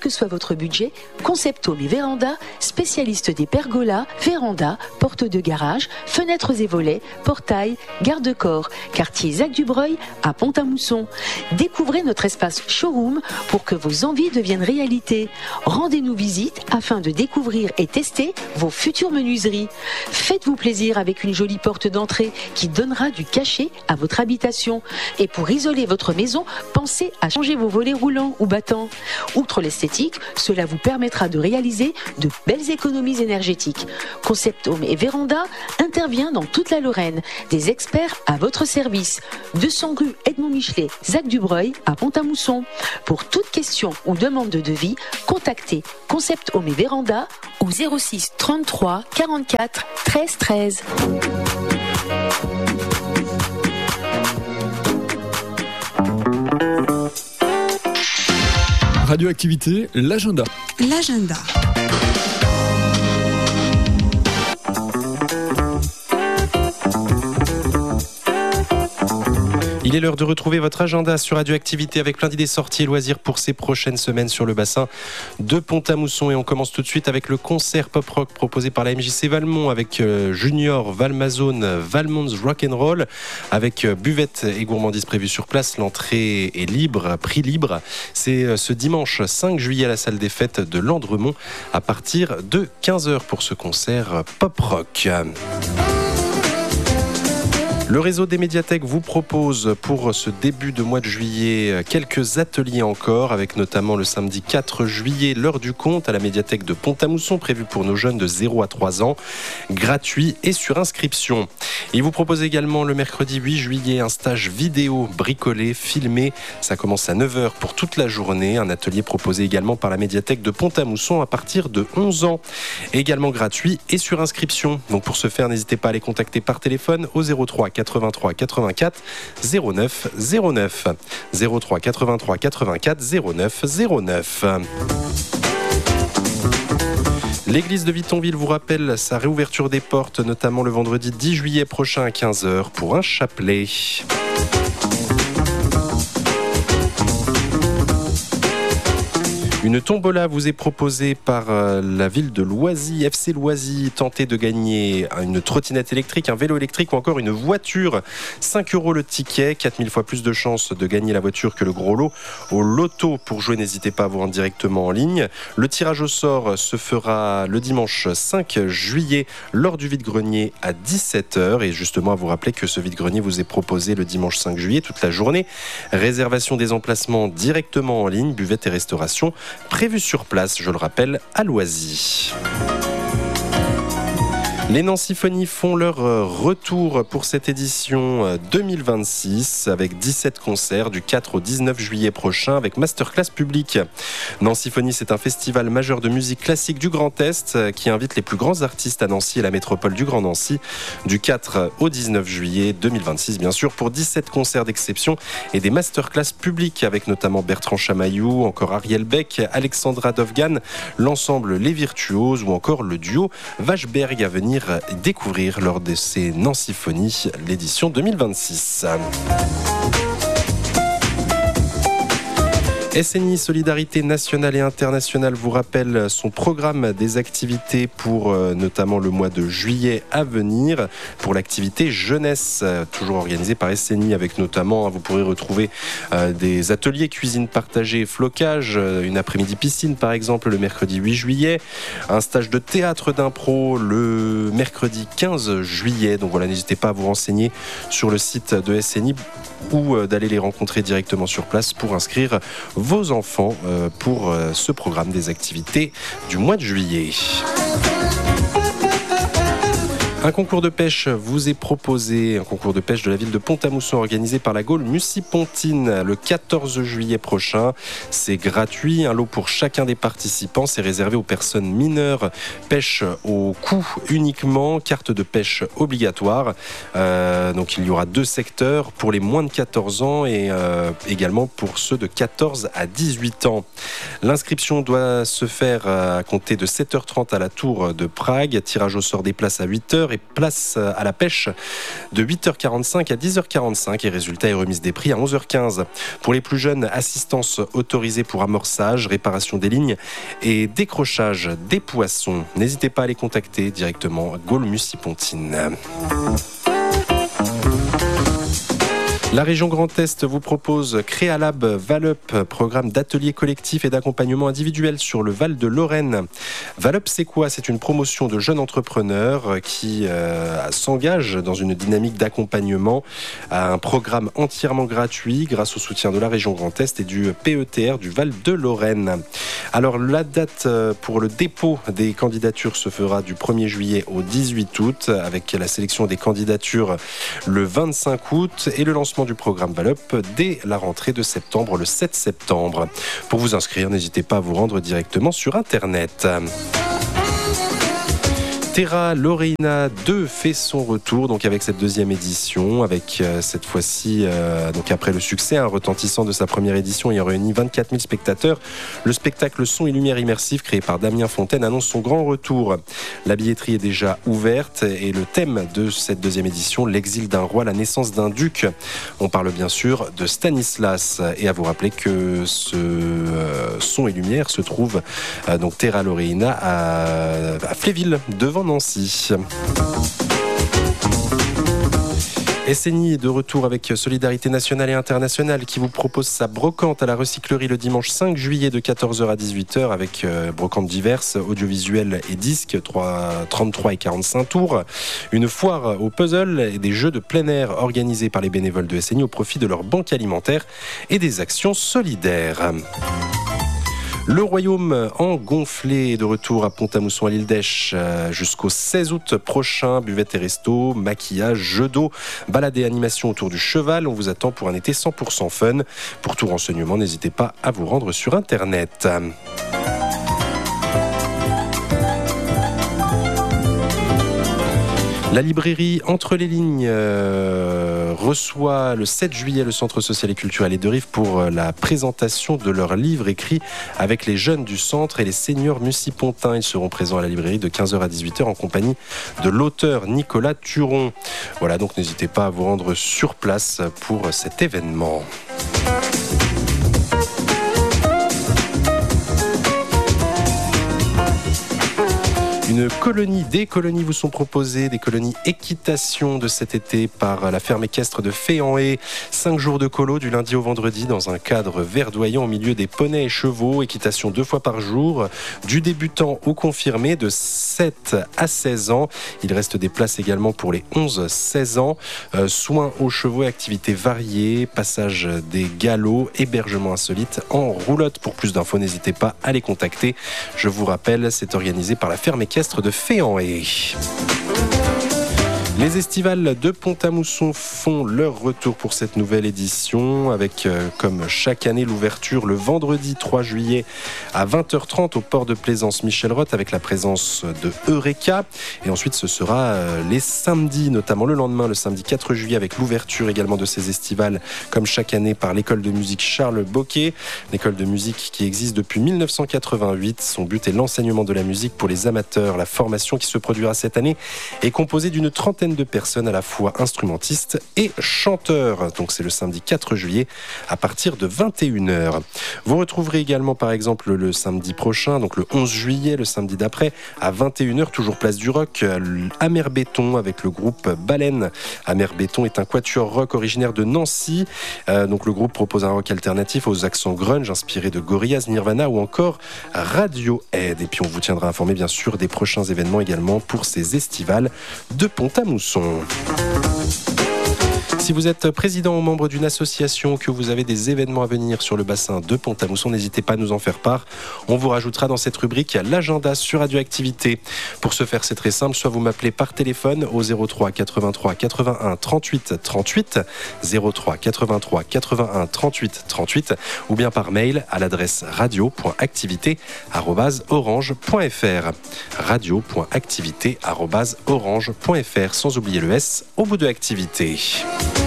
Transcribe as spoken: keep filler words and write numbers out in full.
que soit votre budget, Concept Home et Véranda, spécialistes des pergolas, vérandas, portes de garage, fenêtres et volets, portails, garde-corps, quartier Zac-du-Breuil à Pont-à-Mousson. Découvrez notre espace showroom pour que vos envies deviennent réalité. Rendez-nous visite afin de découvrir et tester vos futures menuiseries. Faites-vous plaisir avec une jolie porte d'entrée qui donnera du cachet à votre habitation. Et pour isoler votre maison, pensez à changer vos volets roulants ou battants. Outre l'esthétique, cela vous permettra de réaliser de belles économies énergétiques. Concept Home et Véranda intervient dans toute la Lorraine. Des experts à votre service. deux cents rue Edmond Michelet, Zac-du-Breuil à Pont-à-Mousson. Pour toute question ou demande de devis, contactez Concept Home et Véranda au zéro six trente-trois quarante-quatre treize treize. Radioactivité, l'agenda. L'agenda. Il est l'heure de retrouver votre agenda sur Radioactivité avec plein d'idées sorties et loisirs pour ces prochaines semaines sur le bassin de Pont-à-Mousson. Et on commence tout de suite avec le concert pop-rock proposé par la M J C Valmont avec Junior, Valmazone, Valmont's Rock'n'Roll avec buvette et gourmandise prévues sur place. L'entrée est libre, prix libre. C'est ce dimanche cinq juillet à la salle des fêtes de Landremont à partir de quinze heures pour ce concert pop-rock. Le réseau des médiathèques vous propose pour ce début de mois de juillet quelques ateliers encore, avec notamment le samedi quatre juillet l'heure du conte à la médiathèque de Pont-à-Mousson, prévu pour nos jeunes de zéro à trois ans, gratuit et sur inscription. Il vous propose également le mercredi huit juillet un stage vidéo bricolé, filmé. Ça commence à neuf heures pour toute la journée. Un atelier proposé également par la médiathèque de Pont-à-Mousson à partir de onze ans. Également gratuit et sur inscription. Donc pour ce faire, n'hésitez pas à les contacter par téléphone au zéro trois quatre-vingt-trois quatre-vingt-quatre zéro neuf zéro neuf zéro trois quatre-vingt-trois quatre-vingt-quatre zéro neuf zéro neuf. L'église de Vittonville vous rappelle sa réouverture des portes, notamment le vendredi dix juillet prochain à quinze heures pour un chapelet. Une tombola vous est proposée par la ville de Loisy, F C Loisy. Tentez de gagner une trottinette électrique, un vélo électrique ou encore une voiture. cinq euros le ticket, quatre mille fois plus de chances de gagner la voiture que le gros lot au loto. Pour jouer, n'hésitez pas à vous rendre directement en ligne. Le tirage au sort se fera le dimanche cinq juillet lors du vide-grenier à dix-sept heures. Et justement, à vous rappeler que ce vide-grenier vous est proposé le dimanche cinq juillet toute la journée. Réservation des emplacements directement en ligne, buvette et restauration prévu sur place, je le rappelle, à Loisy. Les Nancyphonies font leur retour pour cette édition deux mille vingt-six avec dix-sept concerts du quatre au dix-neuf juillet prochain avec masterclass publique. Nancyphonie, c'est un festival majeur de musique classique du Grand Est qui invite les plus grands artistes à Nancy et la métropole du Grand Nancy du quatre au dix-neuf juillet deux mille vingt-six, bien sûr, pour dix-sept concerts d'exception et des masterclass publiques avec notamment Bertrand Chamaillou, encore Ariel Beck, Alexandra Dovgan, l'ensemble Les Virtuoses ou encore le duo Vacheberg à venir découvrir lors de ces Nancyphonies, l'édition deux mille vingt-six. S N I Solidarité Nationale et Internationale vous rappelle son programme des activités pour euh, notamment le mois de juillet à venir pour l'activité jeunesse, euh, toujours organisée par S N I avec notamment, hein, vous pourrez retrouver euh, des ateliers cuisine partagée et flocage, euh, une après-midi piscine par exemple le mercredi huit juillet, un stage de théâtre d'impro le mercredi quinze juillet. Donc voilà, n'hésitez pas à vous renseigner sur le site de S N I ou euh, d'aller les rencontrer directement sur place pour inscrire vos enfants pour ce programme des activités du mois de juillet. Un concours de pêche vous est proposé, un concours de pêche de la ville de Pont-à-Mousson organisé par la Gaule Mussy-Pontine le quatorze juillet prochain. C'est gratuit, un lot pour chacun des participants, c'est réservé aux personnes mineures, pêche au coup uniquement, carte de pêche obligatoire. Euh, donc il y aura deux secteurs pour les moins de quatorze ans et euh, également pour ceux de quatorze à dix-huit ans. L'inscription doit se faire à compter de sept heures trente à la Tour de Prague, tirage au sort des places à huit heures. et place à la pêche de huit heures quarante-cinq à dix heures quarante-cinq et résultat et remise des prix à onze heures quinze. Pour les plus jeunes, assistance autorisée pour amorçage, réparation des lignes et décrochage des poissons. N'hésitez pas à les contacter directement, Gaulle-Mussy-Pontine. La région Grand Est vous propose Créalab Valup, programme d'ateliers collectifs et d'accompagnement individuel sur le Val de Lorraine. Valup, c'est quoi ? C'est une promotion de jeunes entrepreneurs qui euh, s'engagent dans une dynamique d'accompagnement à un programme entièrement gratuit grâce au soutien de la région Grand Est et du P E T R du Val de Lorraine. Alors la date pour le dépôt des candidatures se fera du premier juillet au dix-huit août avec la sélection des candidatures le vingt-cinq août et le lancement du programme Valup dès la rentrée de septembre, le sept septembre. Pour vous inscrire, n'hésitez pas à vous rendre directement sur Internet. Terra Lorena deux fait son retour donc avec cette deuxième édition, avec euh, cette fois-ci, euh, donc après le succès hein, retentissant de sa première édition ayant réuni vingt-quatre mille spectateurs, le spectacle Son et Lumière immersif créé par Damien Fontaine annonce son grand retour. La billetterie est déjà ouverte et le thème de cette deuxième édition, l'exil d'un roi, la naissance d'un duc. On parle bien sûr de Stanislas et à vous rappeler que ce euh, Son et Lumière se trouve euh, donc Terra Lorena à, à Fléville devant Nancy. S N I est de retour avec Solidarité Nationale et Internationale qui vous propose sa brocante à la recyclerie le dimanche cinq juillet de quatorze heures à dix-huit heures avec brocantes diverses, audiovisuels et disques, trente-trois et quarante-cinq tours. Une foire au puzzle et des jeux de plein air organisés par les bénévoles de S N I au profit de leur banque alimentaire et des actions solidaires. Le Royaume en gonflé est de retour à Pont-à-Mousson à l'île d'Esch jusqu'au seize août prochain. Buvette et resto, maquillage, jeux d'eau, balade et animation autour du cheval. On vous attend pour un été cent pour cent fun. Pour tout renseignement, n'hésitez pas à vous rendre sur Internet. La librairie Entre les lignes euh, reçoit le sept juillet le Centre social et culturel Éderive pour la présentation de leurs livres écrits avec les jeunes du centre et les seniors mussipontins. Ils seront présents à la librairie de quinze heures à dix-huit heures en compagnie de l'auteur Nicolas Turon. Voilà, donc n'hésitez pas à vous rendre sur place pour cet événement. Une colonie, des colonies vous sont proposées, des colonies équitation de cet été par la ferme équestre de Féanhaye. Cinq jours de colo du lundi au vendredi dans un cadre verdoyant au milieu des poneys et chevaux. Équitation deux fois par jour, du débutant au confirmé de sept à seize ans. Il reste des places également pour les onze seize ans. Euh, soins aux chevaux et activités variées, passage des galops, hébergement insolite en roulotte. Pour plus d'infos, n'hésitez pas à les contacter. Je vous rappelle, c'est organisé par la ferme équestre de Féanhaye. Les estivales de Pont-à-Mousson font leur retour pour cette nouvelle édition avec, euh, comme chaque année, l'ouverture le vendredi trois juillet à vingt heures trente au port de plaisance Michel Roth avec la présence de Eureka. Et ensuite, ce sera euh, les samedis, notamment le lendemain, le samedi quatre juillet, avec l'ouverture également de ces estivales, comme chaque année, par l'école de musique Charles Bocquet. L'école de musique qui existe depuis mille neuf cent quatre-vingt-huit. Son but est l'enseignement de la musique pour les amateurs. La formation qui se produira cette année est composée d'une trentaine de personnes à la fois instrumentistes et chanteurs. Donc c'est le samedi quatre juillet à partir de vingt et une heures. Vous retrouverez également par exemple le samedi prochain, donc le onze juillet, le samedi d'après, à vingt et une heures, toujours place du rock, Amer Béton avec le groupe Baleine. Amer Béton est un quatuor rock originaire de Nancy. Euh, donc le groupe propose un rock alternatif aux accents grunge inspiré de Gorillaz, Nirvana ou encore Radiohead. Et puis on vous tiendra informé bien sûr des prochains événements également pour ces estivales de Pont-à-Mousson. Si vous êtes président ou membre d'une association, que vous avez des événements à venir sur le bassin de Pont-à-Mousson, n'hésitez pas à nous en faire part. On vous rajoutera dans cette rubrique l'agenda sur Radioactivité. Pour ce faire, c'est très simple. Soit vous m'appelez par téléphone au zéro trois quatre-vingt-trois quatre-vingt-un trente-huit trente-huit, zéro trois quatre-vingt-trois quatre-vingt-un trente-huit trente-huit, ou bien par mail à l'adresse radio point activité arobase orange point f r. radio point activité arobase orange point f r, sans oublier le S au bout de activité.